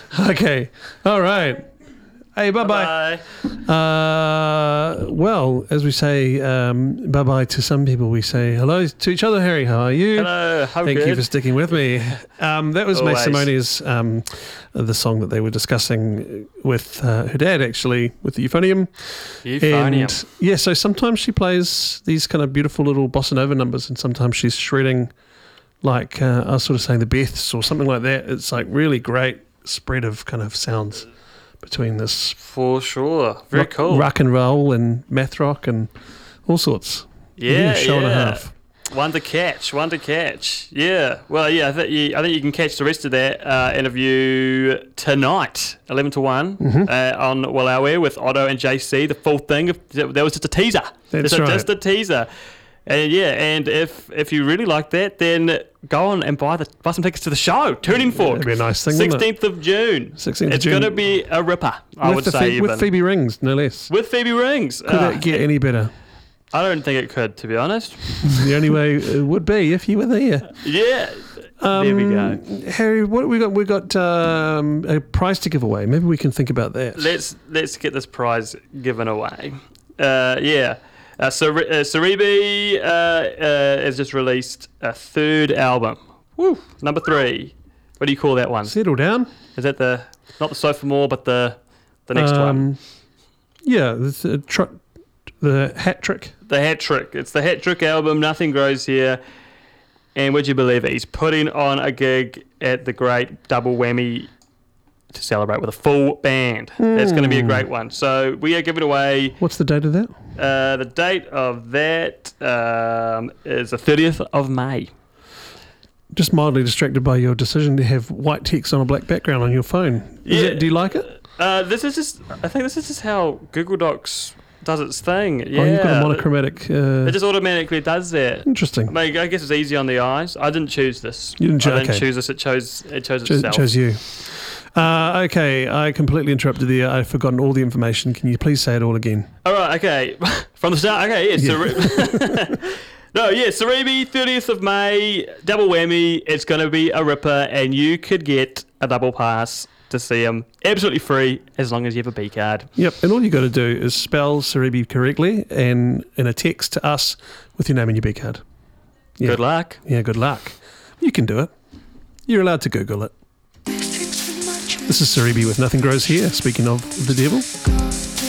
Okay. All right. Hey, bye-bye. Well, as we say bye-bye to some people, we say hello to each other. Harry, how are you? Hello, Thank you for sticking with me. That was May Simone's, the song that they were discussing with her dad, actually, with the euphonium. And yeah, so sometimes she plays these kind of beautiful little bossa nova numbers, and sometimes she's shredding, like I was sort of saying the Beths or something like that. It's like really great spread of kind of sounds between this. For sure. Very cool. Rock and roll and math rock and all sorts. Yeah, show and a half. One to catch. Yeah. Well, yeah, I think you can catch the rest of that interview tonight, 11 to 1, on Walawe with Otto and JC. The full thing, that was just a teaser. That's right. Just a teaser. And yeah, and if you really like that, then go on and buy some tickets to the show. Tune in for it. That'd be a nice thing, 16th of June. 16th of June. It's going to be a ripper, I would say. With Phoebe Rings, no less. With Phoebe Rings. Could it get any better? I don't think it could, to be honest. The only way it would be if you were there. Yeah. There we go. Harry, what have we got? We've got a prize to give away. Maybe we can think about that. Let's get this prize given away. Yeah. Saribi has just released a third album. Woo, number 3. What do you call that one? Settle Down. Is that not the Sophomore, but the next one? Yeah, the Hat Trick. The Hat Trick. It's the Hat Trick album. Nothing Grows Here. And would you believe it? He's putting on a gig at the great Double Whammy to celebrate with a full band. It's going to be a great one. So we are giving away. What's the date of that? The date of that is the 30th of May. Just mildly distracted by your decision to have white text on a black background on your phone. Do you like it? I think this is just how Google Docs does its thing. Yeah. Oh, you've got a monochromatic. It just automatically does that. Interesting. I guess it's easy on the eyes. I didn't choose this. You didn't choose this. It chose itself. It chose you. Okay, I completely interrupted there. I've forgotten all the information. Can you please say it all again? All right, okay. From the start? Okay, yeah. Saribi, 30th of May, Double Whammy. It's going to be a ripper, and you could get a double pass to see him absolutely free as long as you have a B card. Yep, and all you got to do is spell Saribi correctly and in a text to us with your name and your B card. Yeah. Good luck. Yeah, good luck. You can do it. You're allowed to Google it. This is Saribi with Nothing Grows Here, speaking of the devil.